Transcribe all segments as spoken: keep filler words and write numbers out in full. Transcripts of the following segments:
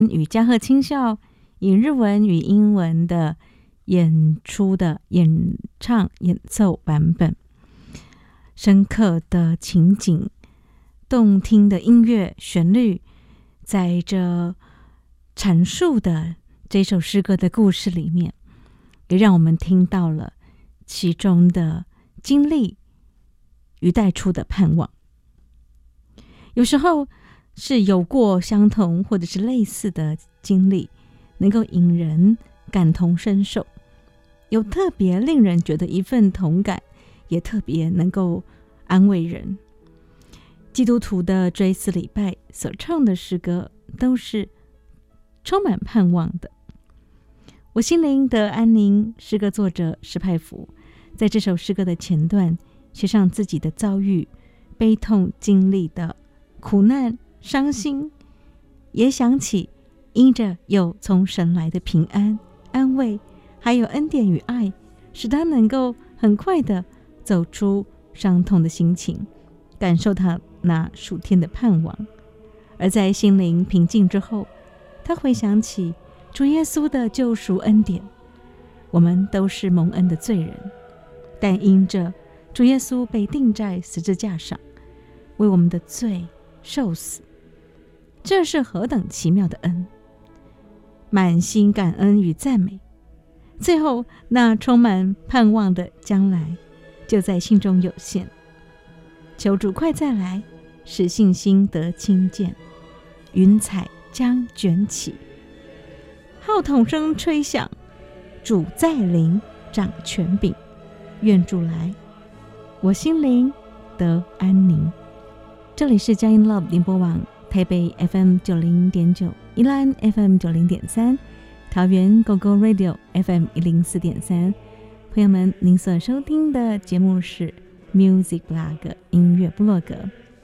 与嘉禾青校以日文与英文的演出的演唱演奏版本，深刻的情景，动听的音乐旋律，在这阐述的这首诗歌的故事里面，也让我们听到了其中的经历与带出的盼望。有时候是有过相同或者是类似的经历，能够引人感同身受，有特别令人觉得一份同感，也特别能够安慰人。基督徒的追思礼拜所唱的诗歌都是充满盼望的。我心灵的安宁诗歌作者史派福在这首诗歌的前段写上自己的遭遇、悲痛经历的苦难、伤心，也想起因着有从神来的平安、安慰，还有恩典与爱，使他能够很快的走出伤痛的心情，感受他那属天的盼望。而在心灵平静之后，他回想起主耶稣的救赎恩典。我们都是蒙恩的罪人，但因着主耶稣被钉在十字架上，为我们的罪受死，这是何等奇妙的恩！满心感恩与赞美，最后那充满盼望的将来就在心中有现。求主快再来，使信心得亲见，云彩将卷起，号筒声吹响，主再临，掌权柄，愿主来，我心灵得安宁。这里是佳音 Love 联播网，台北 F M 九零点九，宜兰 F M 九零点三，桃园 Go Go Radio F M 一零四点三。朋友们，您所收听的节目是 Music Blog 音乐部落格。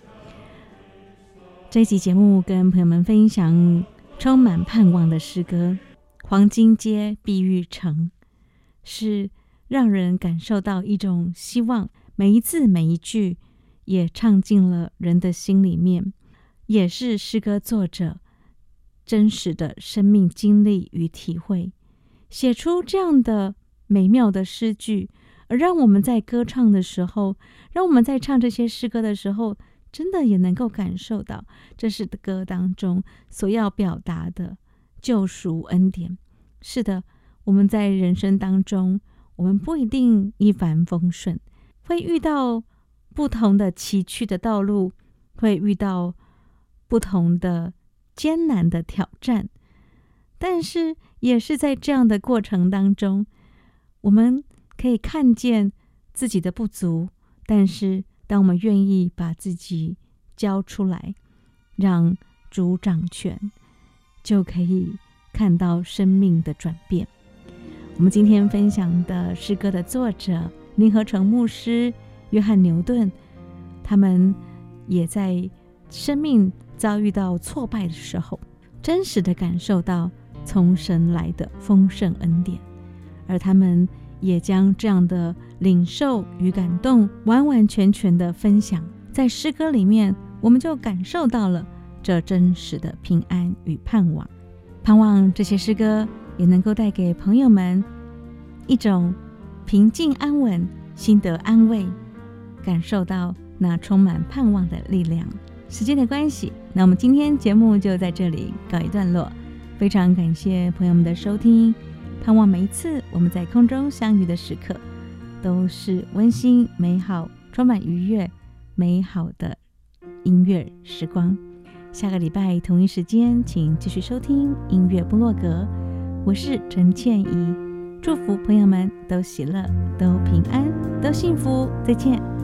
这一集节目跟朋友们分享充满盼望的诗歌《黄金街碧玉城》，是让人感受到一种希望，每一字每一句也唱进了人的心里面，也是诗歌作者真实的生命经历与体会，写出这样的美妙的诗句，而让我们在歌唱的时候，让我们在唱这些诗歌的时候，真的也能够感受到这是歌当中所要表达的救赎恩典。是的，我们在人生当中，我们不一定一帆风顺，会遇到不同的崎岖的道路，会遇到不同的艰难的挑战，但是也是在这样的过程当中，我们可以看见自己的不足，但是当我们愿意把自己交出来，让主掌权，就可以看到生命的转变。我们今天分享的诗歌的作者林合成牧师、约翰牛顿，他们也在生命遭遇到挫败的时候，真实的感受到从神来的丰盛恩典，而他们也将这样的领受与感动完完全全的分享在诗歌里面，我们就感受到了这真实的平安与盼望。盼望这些诗歌也能够带给朋友们一种平静安稳、心得安慰，感受到那充满盼望的力量。时间的关系，那我们今天节目就在这里告一段落，非常感谢朋友们的收听，盼望每一次我们在空中相遇的时刻都是温馨美好、充满愉悦美好的音乐时光。下个礼拜同一时间请继续收听音乐部落格，我是陈倩怡，祝福朋友们都喜乐、都平安、都幸福，再见。